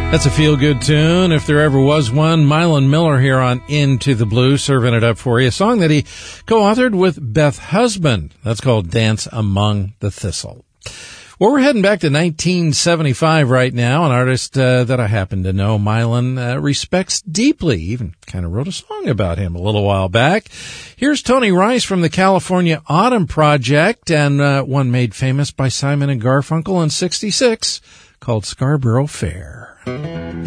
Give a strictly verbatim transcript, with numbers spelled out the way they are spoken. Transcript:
That's a feel-good tune, if there ever was one. Mylon Miller here on Into the Blue, serving it up for you. A song that he co-authored with Beth Husband. That's called Dance Among the Thistle. Well, we're heading back to nineteen seventy-five right now. An artist uh, that I happen to know, Mylon, uh, respects deeply. Even kind of wrote a song about him a little while back. Here's Tony Rice from the California Autumn Project, and uh, one made famous by Simon and Garfunkel in sixty-six, called Scarborough Fair.